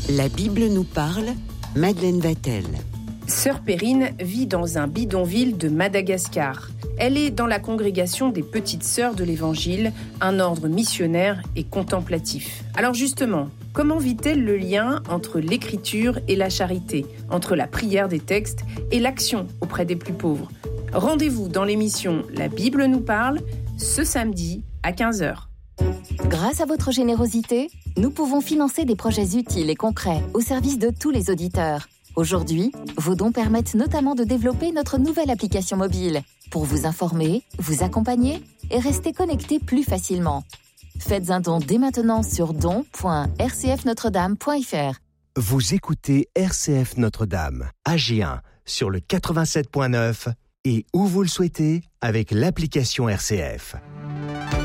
La Bible nous parle, Madeleine Vatel. Sœur Perrine vit dans un bidonville de Madagascar. Elle est dans la congrégation des Petites Sœurs de l'Évangile, un ordre missionnaire et contemplatif. Alors justement, comment vit-elle le lien entre l'écriture et la charité, entre la prière des textes et l'action auprès des plus pauvres ? Rendez-vous dans l'émission La Bible nous parle, ce samedi à 15h. Grâce à votre générosité, nous pouvons financer des projets utiles et concrets au service de tous les auditeurs. Aujourd'hui, vos dons permettent notamment de développer notre nouvelle application mobile pour vous informer, vous accompagner et rester connecté plus facilement. Faites un don dès maintenant sur don.rcfnotredame.fr. Vous écoutez RCF Notre-Dame, AG1, sur le 87.9 et où vous le souhaitez avec l'application RCF.